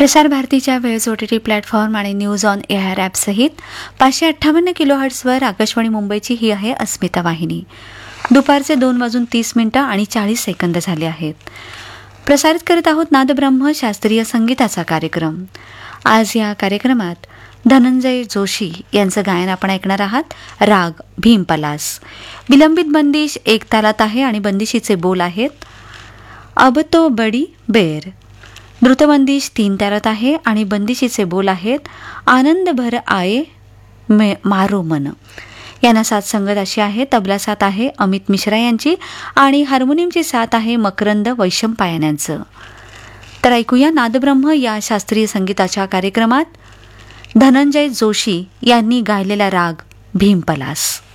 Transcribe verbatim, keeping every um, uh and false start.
प्रसार भारतीच्या वेळेस ओ टी टी प्लॅटफॉर्म आणि न्यूज ऑन एअर ॲपसहित पाचशे अठ्ठावन्न किलो हर्ट्सवर आकाशवाणी मुंबईची ही आहे अस्मिता वाहिनी. दुपारचे दोन वाजून तीस मिनिटं आणि चाळीस सेकंद झाले आहेत. प्रसारित करत आहोत नादब्रह्म शास्त्रीय संगीताचा कार्यक्रम. आज या कार्यक्रमात धनंजय जोशी यांचं गायन आपण ऐकणार आहात. राग भीमपलास. विलंबित बंदिश एक तालात आहे आणि बंदिशीचे बोल आहेत अब तो बडी बेर. द्रुतबंदिश तीन तालात आहे आणि बंदिशीचे बोल आहेत आनंद भर आये मे मारो मन. यांना साथ संगत अशी आहे. तबला साथ आहे अमित मिश्रा यांची आणि हार्मोनियमची साथ आहे मकरंद वैशंपायन यांचं. तर ऐकूया नादब्रह्म या शास्त्रीय संगीताच्या कार्यक्रमात धनंजय जोशी यांनी गायलेला राग भीमपलास.